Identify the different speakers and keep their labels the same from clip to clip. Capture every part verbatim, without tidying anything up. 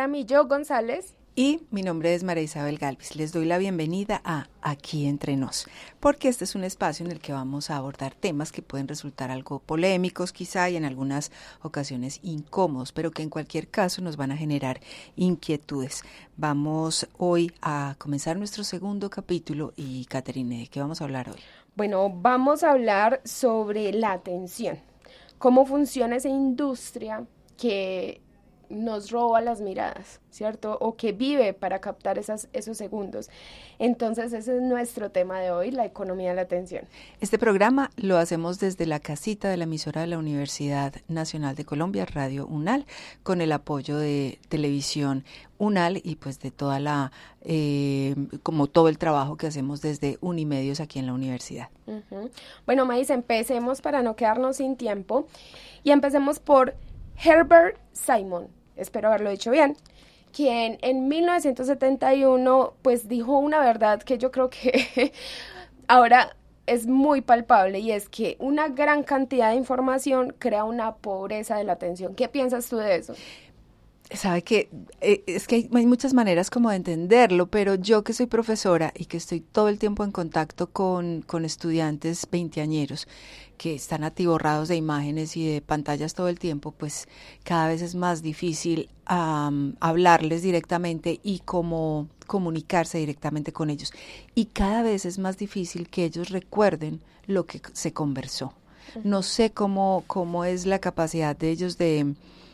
Speaker 1: Jaramillo González.
Speaker 2: Y mi nombre es María Isabel Galvis. Les doy la bienvenida a Aquí Entre Nos, porque este es un espacio en el que vamos a abordar temas que pueden resultar algo polémicos quizá y en algunas ocasiones incómodos, pero que en cualquier caso nos van a generar inquietudes. Vamos hoy a comenzar nuestro segundo capítulo y, Caterine, ¿de qué vamos a hablar hoy?
Speaker 1: Bueno, vamos a hablar sobre la atención, cómo funciona esa industria que nos roba las miradas, ¿cierto? O que vive para captar esas, esos segundos. Entonces, ese es nuestro tema de hoy, la economía de la atención.
Speaker 2: Este programa lo hacemos desde la casita de la emisora de la Universidad Nacional de Colombia, Radio UNAL, con el apoyo de Televisión UNAL y pues de toda la, eh, como todo el trabajo que hacemos desde Unimedios aquí en la universidad.
Speaker 1: Uh-huh. Bueno, Maíz, empecemos para no quedarnos sin tiempo y empecemos por Herbert Simon, espero haberlo dicho bien, quien en mil novecientos setenta y uno pues dijo una verdad que yo creo que ahora es muy palpable, y es que una gran cantidad de información crea una pobreza de la atención. ¿Qué piensas tú de eso?
Speaker 2: Sabe que eh, es que hay, hay muchas maneras como de entenderlo, pero yo que soy profesora y que estoy todo el tiempo en contacto con, con estudiantes veinteañeros que están atiborrados de imágenes y de pantallas todo el tiempo, pues cada vez es más difícil um, hablarles directamente y cómo comunicarse directamente con ellos. Y cada vez es más difícil que ellos recuerden lo que se conversó. No sé cómo, cómo es la capacidad de ellos de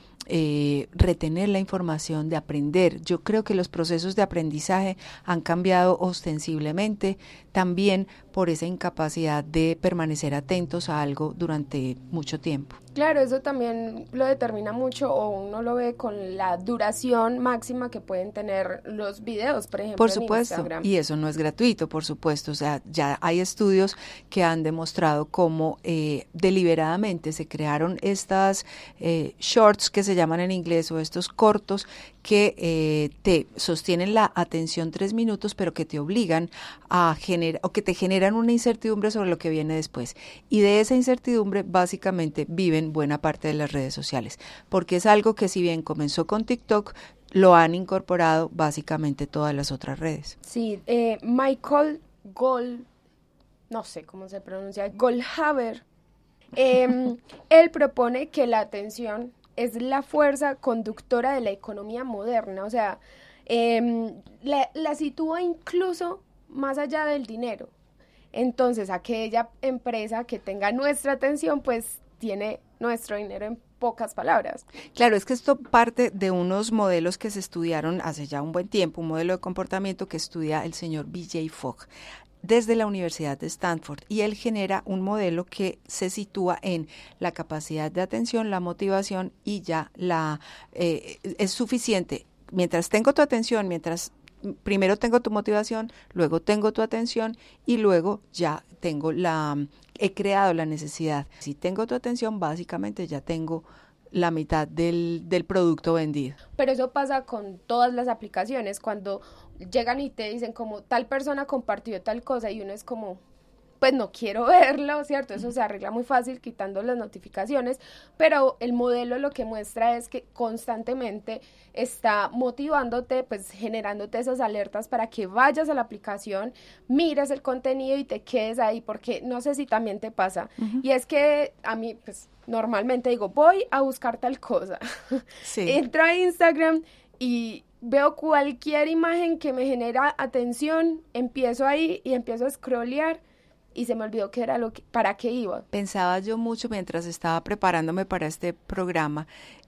Speaker 2: Eh, retener la información, de aprender. Yo creo que los procesos de aprendizaje han cambiado ostensiblemente también por esa incapacidad de permanecer atentos a algo durante mucho tiempo.
Speaker 1: Claro, eso también lo determina mucho, o uno lo ve con la duración máxima que pueden tener los videos, por ejemplo,
Speaker 2: por supuesto,
Speaker 1: en Instagram.
Speaker 2: Y eso no es gratuito, por supuesto. O sea, ya hay estudios que han demostrado cómo eh, deliberadamente se crearon estas eh, shorts que se llaman en inglés, o estos cortos que eh, te sostienen la atención tres minutos, pero que te obligan a generar, o que te generan una incertidumbre sobre lo que viene después. Y de esa incertidumbre básicamente viven buena parte de las redes sociales, porque es algo que, si bien comenzó con TikTok, lo han incorporado básicamente todas las otras redes.
Speaker 1: Sí, eh, Michael Gol, no sé cómo se pronuncia, Goldhaber, eh, él propone que la atención es la fuerza conductora de la economía moderna, o sea, eh, la, la sitúa incluso más allá del dinero. Entonces, aquella empresa que tenga nuestra atención, pues tiene nuestro dinero, en pocas palabras.
Speaker 2: Claro, es que esto parte de unos modelos que se estudiaron hace ya un buen tiempo, un modelo de comportamiento que estudia el señor B J Fogg desde la Universidad de Stanford, y él genera un modelo que se sitúa en la capacidad de atención, la motivación, y ya la eh, es suficiente. Mientras tengo tu atención, mientras primero tengo tu motivación, luego tengo tu atención y luego ya tengo la, he creado la necesidad. Si tengo tu atención, básicamente ya tengo la mitad del, del producto vendido.
Speaker 1: Pero eso pasa con todas las aplicaciones, cuando llegan y te dicen como tal persona compartió tal cosa y uno es como, pues no quiero verlo, ¿cierto? Eso se arregla muy fácil quitando las notificaciones, pero el modelo lo que muestra es que constantemente está motivándote, pues generándote esas alertas para que vayas a la aplicación, mires el contenido y te quedes ahí, porque no sé si también te pasa. Uh-huh. Y es que a mí, pues normalmente digo, voy a buscar tal cosa. Sí. Entro a Instagram y veo cualquier imagen que me genera atención, empiezo ahí y empiezo a scrollear, y se me olvidó qué era lo que, para qué iba.
Speaker 2: Pensaba yo mucho mientras estaba preparándome para este programa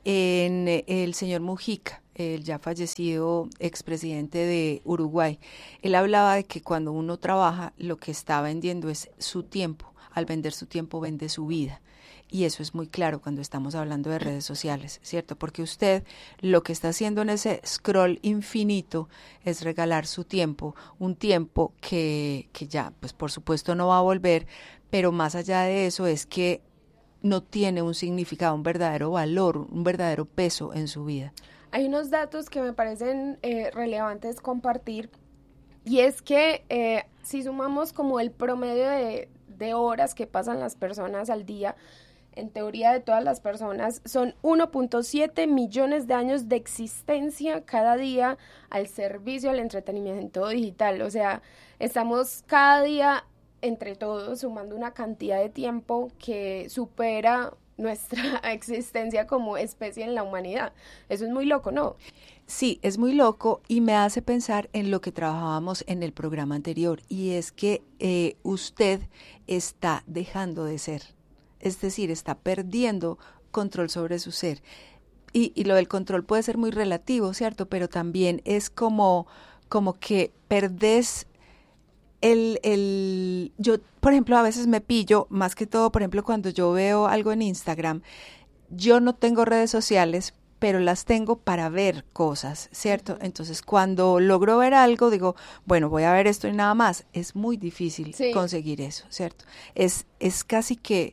Speaker 2: en el señor Mujica, el ya fallecido expresidente de Uruguay. Él hablaba de que cuando uno trabaja, lo que está vendiendo es su tiempo. Al vender su tiempo, vende su vida. Y eso es muy claro cuando estamos hablando de redes sociales, ¿cierto? Porque usted lo que está haciendo en ese scroll infinito es regalar su tiempo, un tiempo que, que ya, pues por supuesto no va a volver, pero más allá de eso es que no tiene un significado, un verdadero valor, un verdadero peso en su vida.
Speaker 1: Hay unos datos que me parecen eh, relevantes compartir, y es que eh, si sumamos como el promedio de, de horas que pasan las personas al día en teoría de todas las personas, son uno punto siete millones de años de existencia cada día al servicio del entretenimiento digital. O sea, estamos cada día entre todos sumando una cantidad de tiempo que supera nuestra existencia como especie en la humanidad. Eso es muy loco, ¿no?
Speaker 2: Sí, es muy loco y me hace pensar en lo que trabajábamos en el programa anterior, y es que eh, usted está dejando de ser, es decir, está perdiendo control sobre su ser. Y, y lo del control puede ser muy relativo, ¿cierto? Pero también es como, como que perdés el, el... Yo, por ejemplo, a veces me pillo, más que todo, por ejemplo, cuando yo veo algo en Instagram, yo no tengo redes sociales, pero las tengo para ver cosas, ¿cierto? Entonces, cuando logro ver algo, digo, bueno, voy a ver esto y nada más. Es muy difícil sí. conseguir eso, ¿cierto? Es, es casi que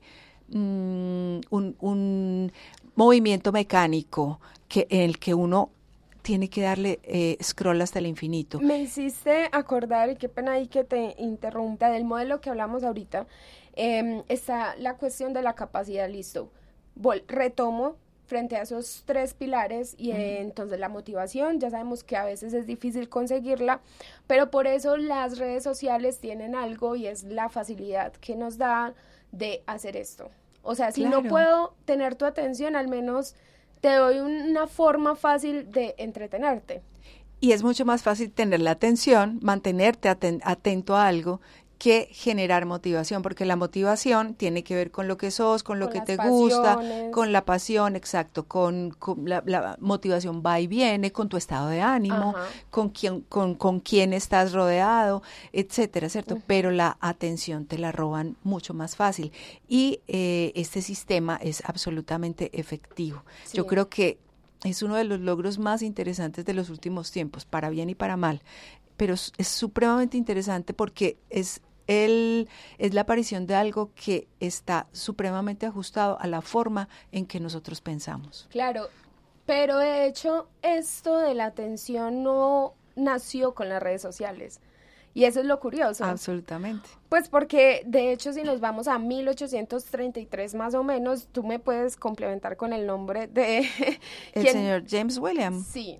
Speaker 2: mmm, un, un movimiento mecánico que, en el que uno tiene que darle eh, scroll hasta el infinito.
Speaker 1: Me hiciste acordar, y qué pena ahí que te interrumpa, del modelo que hablamos ahorita. Eh, está la cuestión de la capacidad, listo. Vol- retomo frente a esos tres pilares y eh, uh-huh. entonces la motivación, ya sabemos que a veces es difícil conseguirla, pero por eso las redes sociales tienen algo y es la facilidad que nos da de hacer esto. O sea, si claro. no puedo tener tu atención, al menos te doy una forma fácil de entretenerte.
Speaker 2: Y es mucho más fácil tener la atención, mantenerte aten- atento a algo, que generar motivación, porque la motivación tiene que ver con lo que sos, con lo con que te pasiones. gusta, con la pasión, exacto, con, con la, la motivación va y viene, con tu estado de ánimo, Ajá. con quién, con, con quién estás rodeado, etcétera, ¿cierto? Uh-huh. Pero la atención te la roban mucho más fácil y eh, este sistema es absolutamente efectivo. Sí. Yo creo que es uno de los logros más interesantes de los últimos tiempos, para bien y para mal, pero es, es supremamente interesante porque es El, es la aparición de algo que está supremamente ajustado a la forma en que nosotros pensamos.
Speaker 1: Claro, pero de hecho esto de la atención no nació con las redes sociales. Y eso es lo curioso.
Speaker 2: Absolutamente.
Speaker 1: Pues porque, de hecho, si nos vamos a mil ochocientos treinta y tres más o menos, tú me puedes complementar con el nombre de...
Speaker 2: El ¿quién? Señor James William.
Speaker 1: Sí.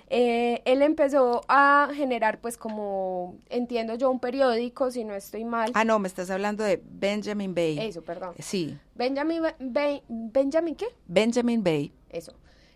Speaker 1: Eh, él empezó a generar, pues, como, entiendo yo, un periódico, si no estoy mal.
Speaker 2: Ah, no, me estás hablando de Benjamin Bay.
Speaker 1: Eso, perdón.
Speaker 2: Sí.
Speaker 1: Benjamin Bay, ¿Benjamin qué?
Speaker 2: Benjamin Bay.
Speaker 1: Eso.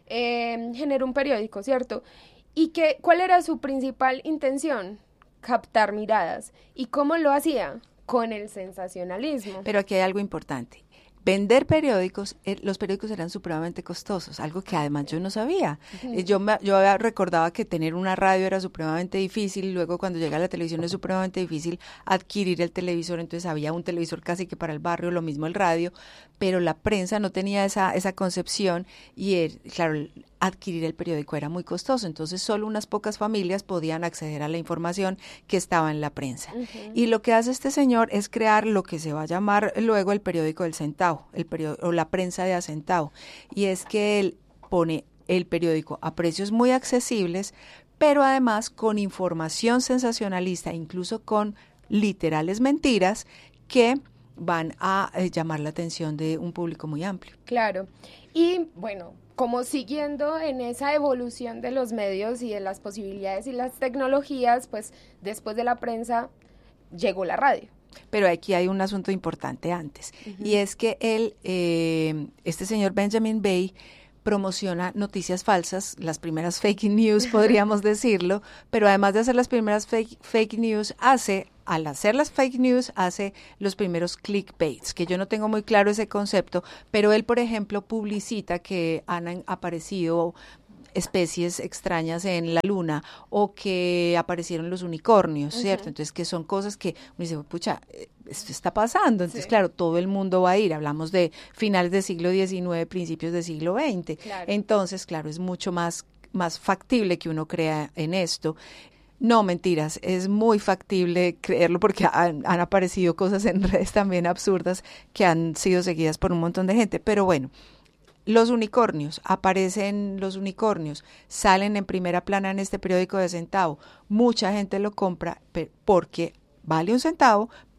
Speaker 1: Eh, generó un periódico, ¿cierto? ¿Y que, cuál era su principal intención? Captar miradas. ¿Y cómo lo hacía? Con el sensacionalismo.
Speaker 2: Pero aquí hay algo importante. Vender periódicos, eh, los periódicos eran supremamente costosos, algo que además yo no sabía. Uh-huh. Eh, yo, me, yo recordaba que tener una radio era supremamente difícil, luego cuando llega la televisión es supremamente difícil adquirir el televisor, entonces había un televisor casi que para el barrio, lo mismo el radio, pero la prensa no tenía esa, esa concepción y, el, claro, adquirir el periódico era muy costoso, entonces solo unas pocas familias podían acceder a la información que estaba en la prensa. Uh-huh. Y lo que hace este señor es crear lo que se va a llamar luego el periódico del centavo, el periódico, o la prensa de a centavo, y es que él pone el periódico a precios muy accesibles, pero además con información sensacionalista, incluso con literales mentiras que van a eh, llamar la atención de un público muy amplio.
Speaker 1: Claro, y bueno, como siguiendo en esa evolución de los medios y de las posibilidades y las tecnologías, pues después de la prensa llegó la radio.
Speaker 2: Pero aquí hay un asunto importante antes, uh-huh. y es que él, eh, este señor Benjamin Bay, promociona noticias falsas, las primeras fake news, podríamos decirlo, pero además de hacer las primeras fake, fake news, hace, al hacer las fake news, hace los primeros clickbaits, que yo no tengo muy claro ese concepto, pero él, por ejemplo, publicita que han aparecido especies extrañas en la luna o que aparecieron los unicornios, ¿cierto? Uh-huh. Entonces, que son cosas que uno dice, pucha, esto está pasando. Entonces, sí. claro, todo el mundo va a ir. Hablamos de finales del siglo diecinueve, principios del siglo veinte. Claro. Entonces, claro, es mucho más, más factible que uno crea en esto. No, mentiras, es muy factible creerlo porque han, han aparecido cosas en redes también absurdas que han sido seguidas por un montón de gente. Pero bueno, los unicornios, aparecen los unicornios, salen en primera plana en este periódico de centavo. Mucha gente lo compra porque vale un centavo,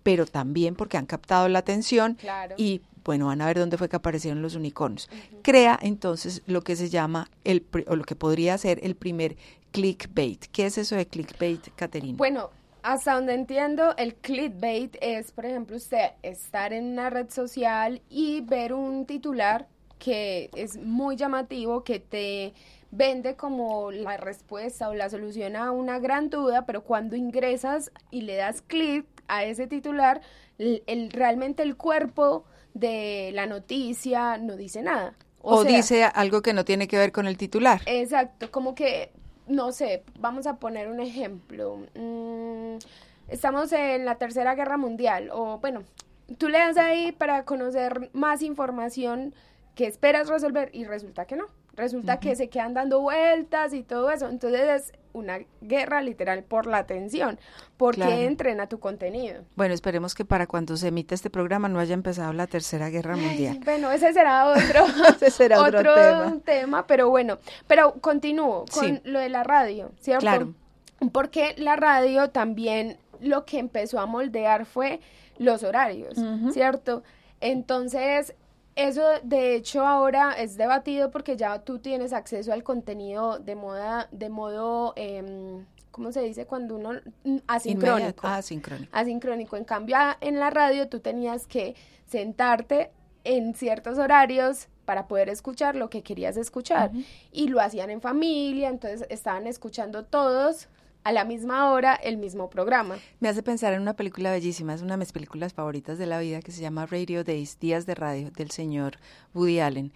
Speaker 2: pero también porque han captado la atención
Speaker 1: Claro.
Speaker 2: y bueno, van a ver dónde fue que aparecieron los unicornios. Uh-huh. Crea entonces lo que se llama, el o lo que podría ser el primer clickbait. ¿Qué es eso de clickbait, Caterina?
Speaker 1: Bueno, hasta donde entiendo, el clickbait es, por ejemplo, usted estar en una red social y ver un titular que es muy llamativo, que te vende como la respuesta o la solución a una gran duda, pero cuando ingresas y le das clic a ese titular, el, el realmente el cuerpo de la noticia no dice nada.
Speaker 2: O, o sea, dice algo que no tiene que ver con el titular.
Speaker 1: Exacto, como que, no sé, vamos a poner un ejemplo. Mm, estamos en la Tercera Guerra Mundial, o bueno, tú le das ahí para conocer más información que esperas resolver y resulta que no. Resulta uh-huh. que se quedan dando vueltas y todo eso. Entonces es una guerra literal por la atención, porque claro. entrena tu contenido.
Speaker 2: Bueno, esperemos que para cuando se emita este programa no haya empezado la Tercera Guerra Mundial.
Speaker 1: Ay, bueno, ese será otro,
Speaker 2: ese será otro,
Speaker 1: otro
Speaker 2: tema.
Speaker 1: tema, pero bueno, pero continúo con sí. lo de la radio, ¿cierto?
Speaker 2: Claro.
Speaker 1: Porque la radio también lo que empezó a moldear fue los horarios, uh-huh. ¿cierto? Entonces, eso de hecho ahora es debatido porque ya tú tienes acceso al contenido de moda, de modo, eh, ¿cómo se dice? Cuando uno, asincrónico.
Speaker 2: Ah, asincrónico.
Speaker 1: Asincrónico. En cambio, en la radio tú tenías que sentarte en ciertos horarios para poder escuchar lo que querías escuchar. Uh-huh. Y lo hacían en familia, entonces estaban escuchando todos a la misma hora el mismo programa.
Speaker 2: Me hace pensar en una película bellísima, es una de mis películas favoritas de la vida, que se llama Radio Days, Días de Radio, del señor Woody Allen.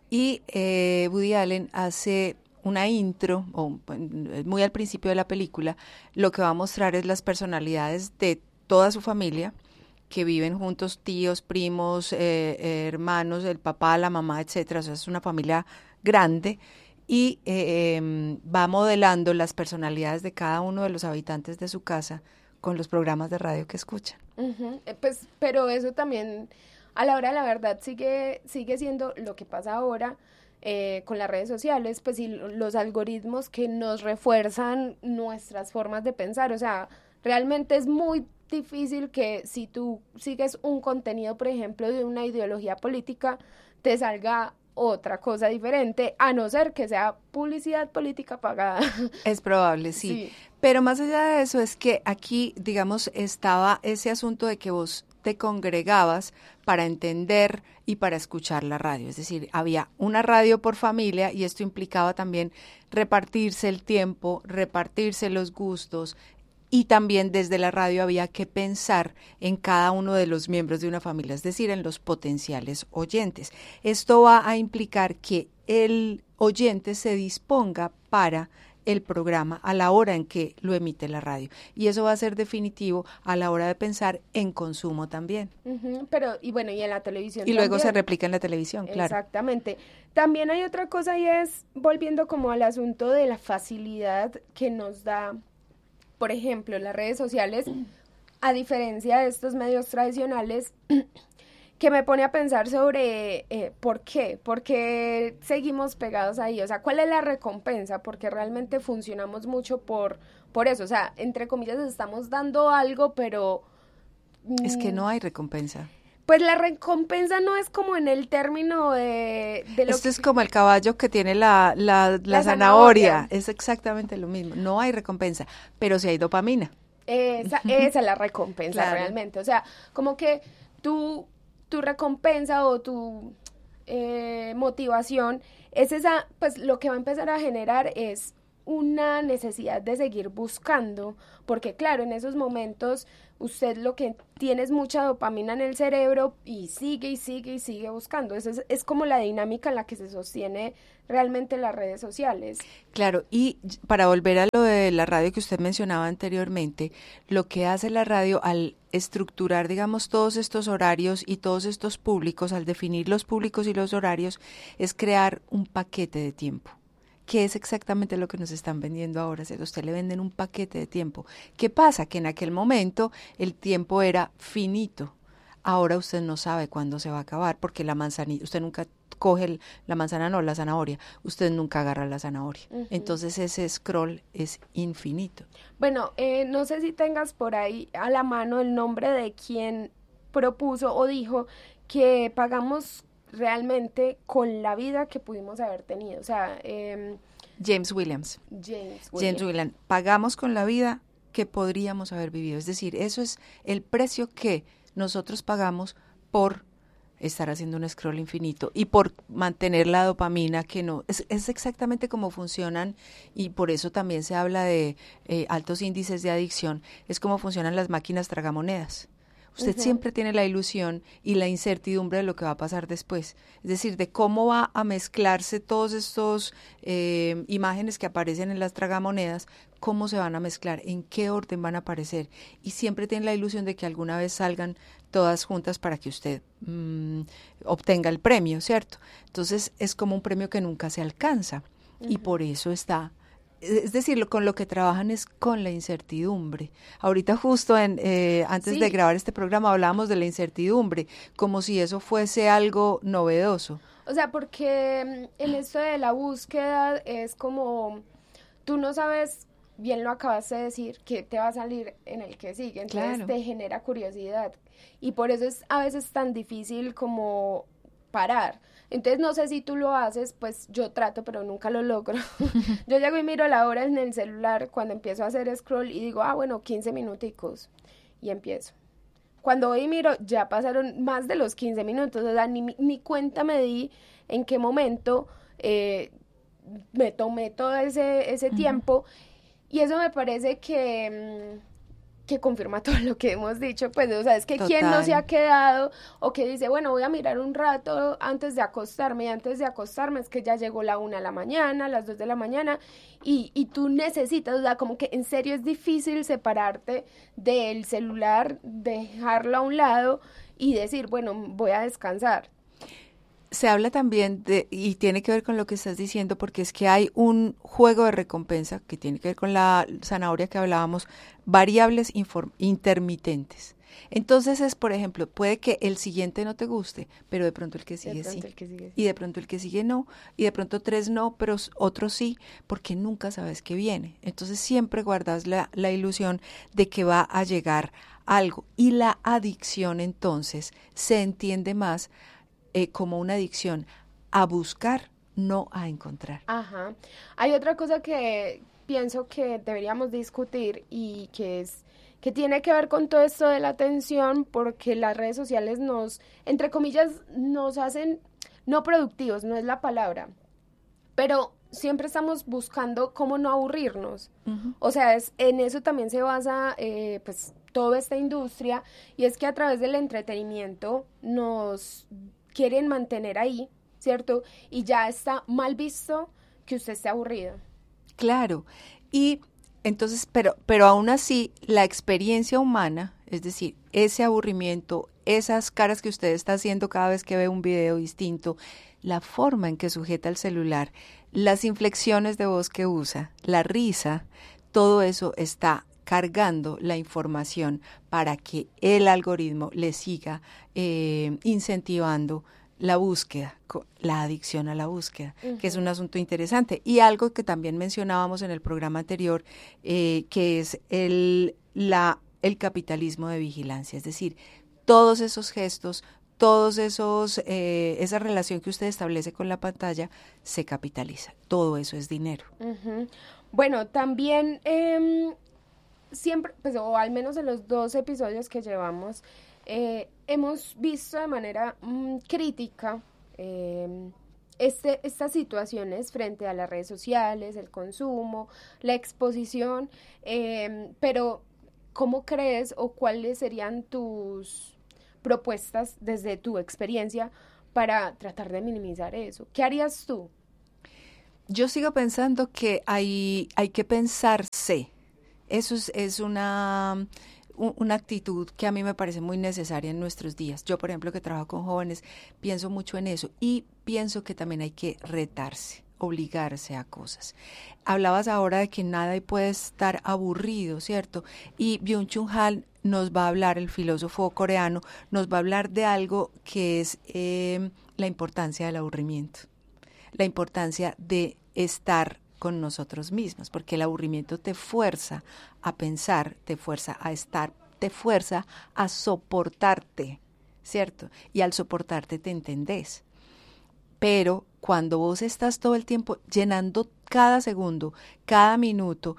Speaker 2: Y eh, Woody Allen hace una intro, o, muy al principio de la película, lo que va a mostrar es las personalidades de toda su familia, que viven juntos, tíos, primos, eh, eh, hermanos, el papá, la mamá, etcétera. O sea, es una familia grande, y eh, eh, va modelando las personalidades de cada uno de los habitantes de su casa con los programas de radio que escuchan.
Speaker 1: Uh-huh. Eh, pues, pero eso también, a la hora de la verdad, sigue, sigue siendo lo que pasa ahora eh, con las redes sociales, pues, y los algoritmos que nos refuerzan nuestras formas de pensar. O sea, realmente es muy difícil que si tú sigues un contenido, por ejemplo, de una ideología política, te salga otra cosa diferente, a no ser que sea publicidad política pagada.
Speaker 2: Es probable, sí. sí. Pero más allá de eso es que aquí, digamos, estaba ese asunto de que vos te congregabas para entender y para escuchar la radio. Es decir, había una radio por familia y esto implicaba también repartirse el tiempo, repartirse los gustos, y también desde la radio había que pensar en cada uno de los miembros de una familia, es decir, en los potenciales oyentes. Esto va a implicar que el oyente se disponga para el programa a la hora en que lo emite la radio. Y eso va a ser definitivo a la hora de pensar en consumo también.
Speaker 1: Uh-huh, pero, y bueno, y en la televisión
Speaker 2: Y
Speaker 1: también.
Speaker 2: luego se replica en la televisión, claro.
Speaker 1: Exactamente. También hay otra cosa y es, volviendo como al asunto de la facilidad que nos da, por ejemplo, las redes sociales, a diferencia de estos medios tradicionales, que me pone a pensar sobre eh, por qué, por qué seguimos pegados ahí, o sea, cuál es la recompensa, porque realmente funcionamos mucho por, por eso, o sea, entre comillas estamos dando algo, pero...
Speaker 2: Mmm, es que no hay recompensa.
Speaker 1: Pues la recompensa no es como en el término de... de lo
Speaker 2: Esto
Speaker 1: que...
Speaker 2: es como el caballo que tiene la, la, la, la zanahoria. zanahoria, es exactamente lo mismo, no hay recompensa, pero sí hay dopamina.
Speaker 1: Esa, esa es la recompensa, claro. Realmente, o sea, como que tú, tu recompensa o tu eh, motivación es esa, pues lo que va a empezar a generar es una necesidad de seguir buscando, porque claro, en esos momentos usted lo que tiene es mucha dopamina en el cerebro y sigue y sigue y sigue buscando. Eso es, es como la dinámica en la que se sostiene realmente las redes sociales.
Speaker 2: Claro, y para volver a lo de la radio que usted mencionaba anteriormente, lo que hace la radio al estructurar, digamos, todos estos horarios y todos estos públicos, al definir los públicos y los horarios, es crear un paquete de tiempo. ¿Qué es exactamente lo que nos están vendiendo ahora? A usted le venden un paquete de tiempo. ¿Qué pasa? Que en aquel momento el tiempo era finito. ahora usted no sabe cuándo se va a acabar, porque la manzanilla, usted nunca coge el, la manzana, no, la zanahoria, usted nunca agarra la zanahoria. Uh-huh. Entonces ese scroll es infinito.
Speaker 1: Bueno, eh, no sé si tengas por ahí a la mano el nombre de quien propuso o dijo que pagamos realmente con la vida que pudimos haber tenido. O sea, eh,
Speaker 2: James Williams.
Speaker 1: James Williams.
Speaker 2: James Williams. Pagamos con la vida que podríamos haber vivido. Es decir, eso es el precio que nosotros pagamos por estar haciendo un scroll infinito y por mantener la dopamina que no, es, es exactamente como funcionan, y por eso también se habla de eh, altos índices de adicción, es como funcionan las máquinas tragamonedas. Usted uh-huh. siempre tiene la ilusión y la incertidumbre de lo que va a pasar después, es decir, de cómo va a mezclarse todos estos eh, imágenes que aparecen en las tragamonedas, cómo se van a mezclar, en qué orden van a aparecer, y siempre tiene la ilusión de que alguna vez salgan todas juntas para que usted mmm, obtenga el premio, ¿cierto? Entonces es como un premio que nunca se alcanza, uh-huh. y por eso está. Es decir, con lo que trabajan es con la incertidumbre. Ahorita justo en eh, antes sí. de grabar este programa hablábamos de la incertidumbre, como si eso fuese algo novedoso.
Speaker 1: O sea, porque en esto de la búsqueda es como, tú no sabes, bien lo acabas de decir, qué te va a salir en el que sigue, entonces claro. te genera curiosidad. Y por eso es a veces tan difícil como parar. Entonces, no sé si tú lo haces, pues yo trato, pero nunca lo logro. Yo llego y miro la hora en el celular cuando empiezo a hacer scroll y digo, ah, bueno, quince minuticos, y empiezo. Cuando voy y miro, ya pasaron más de los quince minutos, o sea, ni, ni cuenta me di en qué momento eh, me tomé todo ese, ese uh-huh. tiempo, y eso me parece que... Mmm, que confirma todo lo que hemos dicho, pues, o sea, es que Total. ¿Quién no se ha quedado o que dice, bueno, voy a mirar un rato antes de acostarme, y antes de acostarme es que ya llegó la una de la mañana, las dos de la mañana, y, y tú necesitas, o sea, como que en serio es difícil separarte del celular, dejarlo a un lado y decir, bueno, voy a descansar.
Speaker 2: Se habla también de, y tiene que ver con lo que estás diciendo, porque es que hay un juego de recompensa que tiene que ver con la zanahoria que hablábamos, variables inform- intermitentes. Entonces es, por ejemplo, puede que el siguiente no te guste, pero de pronto el que sigue sí,
Speaker 1: el que sigue.
Speaker 2: y de pronto el que sigue no, y de pronto tres no, pero otros sí, porque nunca sabes qué viene. Entonces siempre guardas la, la ilusión de que va a llegar algo, y la adicción entonces se entiende más Eh, como una adicción a buscar, no a encontrar.
Speaker 1: Ajá. Hay otra cosa que pienso que deberíamos discutir y que es que tiene que ver con todo esto de la atención, porque las redes sociales nos, entre comillas, nos hacen no productivos, no es la palabra, pero siempre estamos buscando cómo no aburrirnos. Uh-huh. O sea, es, en eso también se basa, eh, pues, toda esta industria, y es que a través del entretenimiento nos quieren mantener ahí, ¿cierto? Y ya está mal visto que usted esté aburrido.
Speaker 2: Claro, y entonces, pero, pero aún así, la experiencia humana, es decir, ese aburrimiento, esas caras que usted está haciendo cada vez que ve un video distinto, la forma en que sujeta el celular, las inflexiones de voz que usa, la risa, todo eso está cargando la información para que el algoritmo le siga eh, incentivando la búsqueda, la adicción a la búsqueda, uh-huh. que es un asunto interesante. Y algo que también mencionábamos en el programa anterior, eh, que es el, la, el capitalismo de vigilancia, es decir, todos esos gestos, todos esos, eh, esa relación que usted establece con la pantalla se capitaliza. Todo eso es dinero.
Speaker 1: Uh-huh. Bueno, también... Eh, siempre, pues, o al menos en los dos episodios que llevamos, eh, hemos visto de manera mmm, crítica eh, este, estas situaciones frente a las redes sociales, el consumo, la exposición, eh, pero ¿cómo crees o cuáles serían tus propuestas desde tu experiencia para tratar de minimizar eso? ¿Qué harías tú?
Speaker 2: Yo sigo pensando que hay, hay que pensarse. Eso es, es una, una actitud que a mí me parece muy necesaria en nuestros días. Yo, por ejemplo, que trabajo con jóvenes, pienso mucho en eso, y pienso que también hay que retarse. obligarse a cosas. Hablabas ahora de que nada puede estar aburrido, ¿cierto? Y Byung-Chul Han nos va a hablar, el filósofo coreano, nos va a hablar de algo que es eh, la importancia del aburrimiento, la importancia de estar con nosotros mismos, porque el aburrimiento te fuerza a pensar, te fuerza a estar, te fuerza a soportarte, ¿cierto? Y al soportarte te entendés. Pero cuando vos estás todo el tiempo llenando cada segundo, cada minuto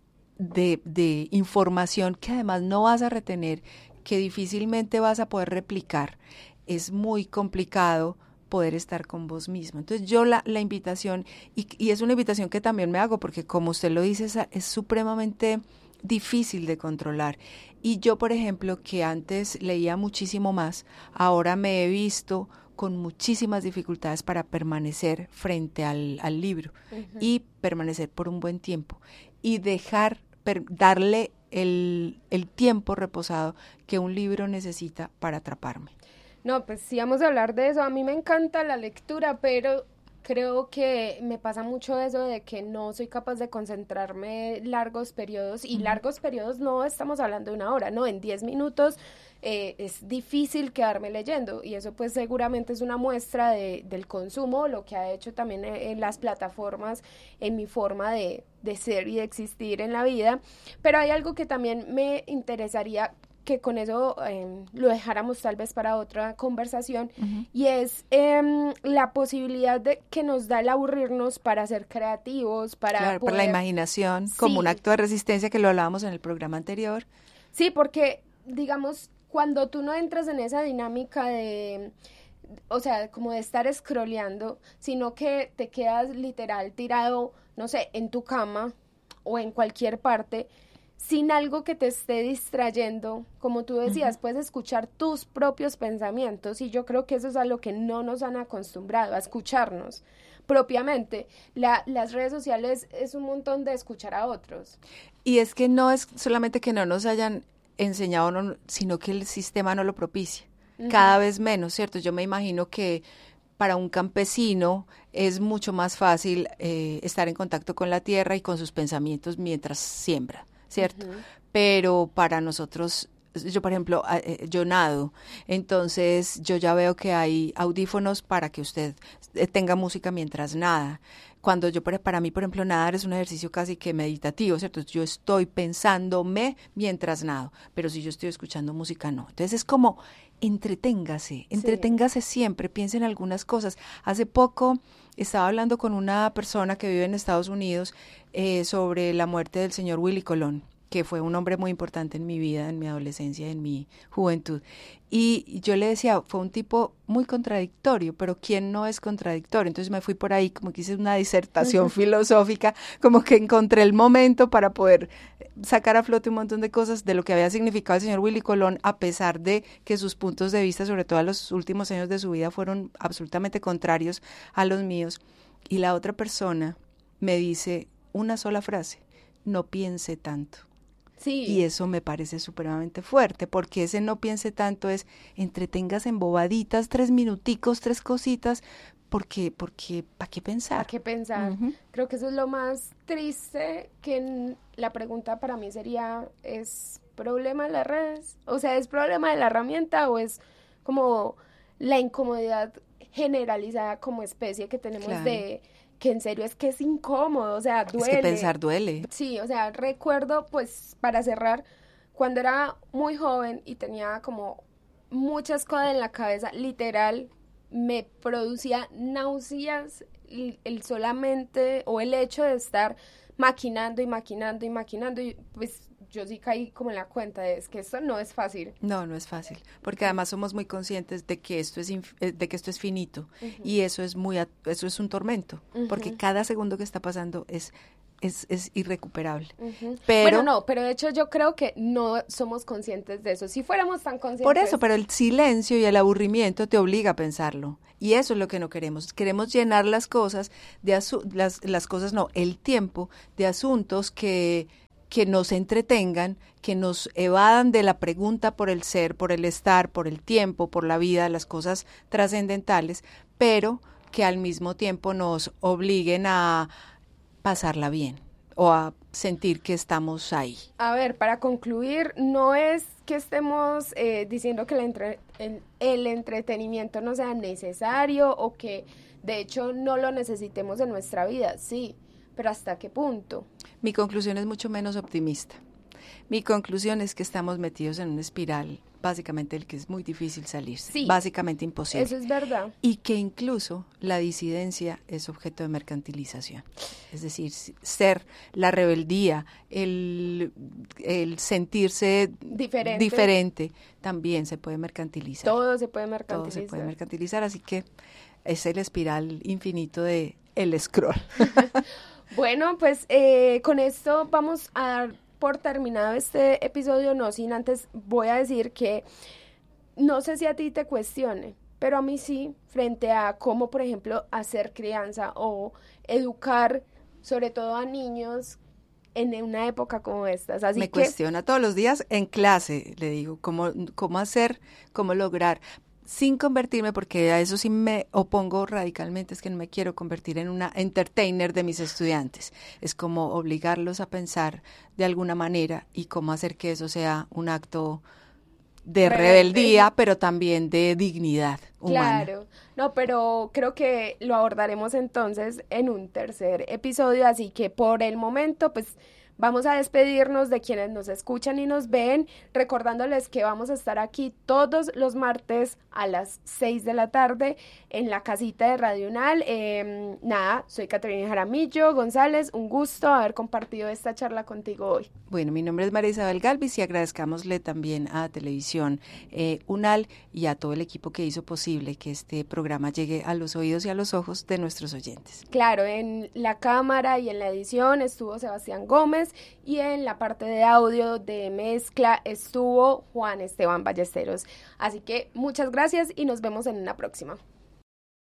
Speaker 2: de, de información que además no vas a retener, que difícilmente vas a poder replicar, es muy complicado poder estar con vos mismo. Entonces yo la, la invitación, y, y es una invitación que también me hago, porque como usted lo dice, es, es supremamente difícil de controlar. Y yo, por ejemplo, que antes leía muchísimo más, ahora me he visto con muchísimas dificultades para permanecer frente al, al libro uh-huh. y permanecer por un buen tiempo y dejar, per, darle el, el tiempo reposado que un libro necesita para atraparme.
Speaker 1: No, pues sí, vamos a hablar de eso. A mí me encanta la lectura, pero creo que me pasa mucho eso de que no soy capaz de concentrarme largos periodos, y uh-huh. largos periodos no estamos hablando de una hora, no, en diez minutos eh, es difícil quedarme leyendo, y eso pues seguramente es una muestra de, del consumo, lo que ha hecho también en las plataformas, en mi forma de, de ser y de existir en la vida. Pero hay algo que también me interesaría que con eso eh, lo dejáramos tal vez para otra conversación, uh-huh. y es eh, la posibilidad de que nos da el aburrirnos para ser creativos, para
Speaker 2: claro,
Speaker 1: poder...
Speaker 2: para la imaginación,
Speaker 1: sí.
Speaker 2: como un acto de resistencia que lo hablábamos en el programa anterior.
Speaker 1: Sí, porque, digamos, cuando tú no entras en esa dinámica de, o sea, como de estar scrolleando, sino que te quedas literal tirado, no sé, en tu cama o en cualquier parte, sin algo que te esté distrayendo, como tú decías, uh-huh. puedes escuchar tus propios pensamientos, y yo creo que eso es a lo que no nos han acostumbrado, a escucharnos propiamente. La, las redes sociales es un montón de escuchar a otros.
Speaker 2: Y es que no es solamente que no nos hayan enseñado, no, sino que el sistema no lo propicia, uh-huh. cada vez menos, ¿cierto? Yo me imagino que para un campesino es mucho más fácil eh, estar en contacto con la tierra y con sus pensamientos mientras siembra, ¿cierto? Uh-huh. Pero para nosotros, yo por ejemplo, yo nado, entonces yo ya veo que hay audífonos para que usted tenga música mientras nada. Cuando yo, para mí, por ejemplo, nadar es un ejercicio casi que meditativo, ¿cierto? Yo estoy pensándome mientras nado, pero si yo estoy escuchando música, no. Entonces es como, entreténgase, entreténgase sí. siempre, piense en algunas cosas. Hace poco estaba hablando con una persona que vive en Estados Unidos eh, sobre la muerte del señor Willy Colón, que fue un hombre muy importante en mi vida, en mi adolescencia, en mi juventud. Y yo le decía, fue un tipo muy contradictorio, pero ¿quién no es contradictorio? Entonces me fui por ahí, como que hice una disertación filosófica, como que encontré el momento para poder sacar a flote un montón de cosas de lo que había significado el señor Willy Colón, a pesar de que sus puntos de vista, sobre todo en los últimos años de su vida, fueron absolutamente contrarios a los míos. Y la otra persona me dice una sola frase: no piense tanto.
Speaker 1: Sí.
Speaker 2: Y eso me parece supremamente fuerte, porque ese no piense tanto es entretengas en bobaditas, tres minuticos, tres cositas, porque, porque, ¿para qué pensar?
Speaker 1: ¿Para qué pensar? Uh-huh. Creo que eso es lo más triste, que la pregunta para mí sería, ¿es problema de las redes? O sea, ¿es problema de la herramienta o es como la incomodidad generalizada como especie que tenemos claro. de... que en serio es que es incómodo, o sea, duele.
Speaker 2: Es que pensar duele.
Speaker 1: Sí, o sea, recuerdo, pues, para cerrar, cuando era muy joven y tenía como muchas cosas en la cabeza, literal, me producía náuseas el, el solamente, o el hecho de estar maquinando y maquinando y maquinando, y pues yo sí caí como en la cuenta de es que esto no es fácil.
Speaker 2: No, no es fácil, porque además somos muy conscientes de que esto es inf- de que esto es finito, uh-huh. y eso es muy eso es un tormento, uh-huh. porque cada segundo que está pasando es es, es irrecuperable.
Speaker 1: Uh-huh.
Speaker 2: Pero
Speaker 1: bueno, no, pero de hecho yo creo que no somos conscientes de eso. Si fuéramos tan conscientes.
Speaker 2: Por eso, pero el silencio y el aburrimiento te obliga a pensarlo. Y eso es lo que no queremos. Queremos llenar las cosas de asu- las las cosas no, el tiempo de asuntos que que nos entretengan, que nos evadan de la pregunta por el ser, por el estar, por el tiempo, por la vida, las cosas trascendentales, pero que al mismo tiempo nos obliguen a pasarla bien o a sentir que estamos ahí.
Speaker 1: A ver, para concluir, no es que estemos eh, diciendo que el, entre, el, el entretenimiento no sea necesario o que de hecho no lo necesitemos en nuestra vida, sí, pero ¿hasta qué punto?
Speaker 2: Mi conclusión es mucho menos optimista. Mi conclusión es que estamos metidos en una espiral, básicamente el que es muy difícil salirse,
Speaker 1: sí,
Speaker 2: básicamente imposible.
Speaker 1: Eso es verdad.
Speaker 2: Y que incluso la disidencia es objeto de mercantilización. Es decir, ser la rebeldía, el, el sentirse
Speaker 1: diferente.
Speaker 2: diferente, también se puede mercantilizar.
Speaker 1: Todo se puede mercantilizar.
Speaker 2: Todo se puede mercantilizar, así que es el espiral infinito de el scroll.
Speaker 1: Bueno, pues eh, con esto vamos a dar por terminado este episodio, no sin antes voy a decir que no sé si a ti te cuestione, pero a mí sí, frente a cómo, por ejemplo, hacer crianza o educar, sobre todo a niños en una época como estas. Así
Speaker 2: Me
Speaker 1: que
Speaker 2: cuestiona todos los días en clase, le digo, cómo, cómo hacer, cómo lograr, sin convertirme, porque a eso sí me opongo radicalmente, es que no me quiero convertir en una entertainer de mis estudiantes. Es como obligarlos a pensar de alguna manera y cómo hacer que eso sea un acto de
Speaker 1: Rebelde.
Speaker 2: rebeldía, pero también de dignidad humana.
Speaker 1: Claro, no, pero creo que lo abordaremos entonces en un tercer episodio, así que por el momento, pues vamos a despedirnos de quienes nos escuchan y nos ven, recordándoles que vamos a estar aquí todos los martes a las seis de la tarde en la casita de Radio Unal. Eh, nada, soy Caterina Jaramillo González, un gusto haber compartido esta charla contigo hoy.
Speaker 2: Bueno, mi nombre es María Isabel Galvis y agradezcámosle también a Televisión eh, Unal y a todo el equipo que hizo posible que este programa llegue a los oídos y a los ojos de nuestros oyentes.
Speaker 1: Claro, en la cámara y en la edición estuvo Sebastián Gómez y en la parte de audio de mezcla estuvo Juan Esteban Ballesteros. Así que muchas gracias y nos vemos en una próxima.